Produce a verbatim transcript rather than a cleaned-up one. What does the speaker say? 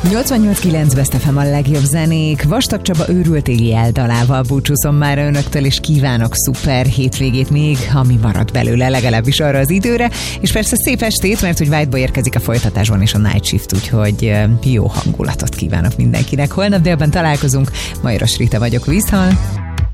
nyolcvannyolc kilenc Best ef em a legjobb zenék. Vastag Csaba őrült égi jeldalával búcsúzom már önöktől, és kívánok szuper hétvégét még, ami marad belőle, legalábbis arra az időre. És persze szép estét, mert hogy Whiteba érkezik a folytatásban és a Night Shift, úgyhogy jó hangulatot kívánok mindenkinek. Holnap délben találkozunk. Majoros Rita vagyok, viszont